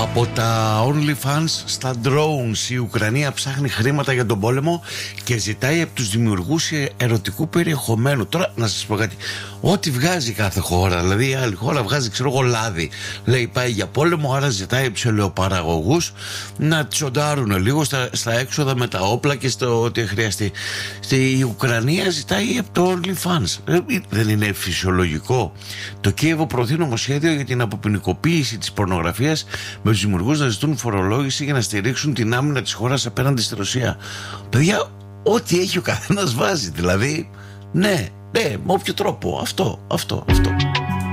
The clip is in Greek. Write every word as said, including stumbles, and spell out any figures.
Από τα OnlyFans στα drones η Ουκρανία ψάχνει χρήματα για τον πόλεμο και ζητάει από τους δημιουργούς ερωτικού περιεχομένου. Τώρα να σας πω κάτι, ό,τι βγάζει κάθε χώρα, δηλαδή η άλλη χώρα βγάζει ξέρω εγώ λάδι, λέει πάει για πόλεμο, άρα ζητάει τους ελαιοπαραγωγούς να τσοντάρουν λίγο στα, στα έξοδα με τα όπλα και στο ό,τι χρειαστεί. Στη, η Ουκρανία ζητάει από το OnlyFans. Ε, δεν είναι φυσιολογικό? Το Κίεβο προωθεί νομοσχέδιο για την αποποινικοποίηση της πορνογραφίας, με τους δημιουργούς να ζητούν φορολόγηση για να στηρίξουν την άμυνα της χώρας απέναντι στη Ρωσία. Παιδιά, ό,τι έχει ο καθένας βάζει. Δηλαδή, ναι, ναι, με όποιο τρόπο. Αυτό, αυτό, αυτό.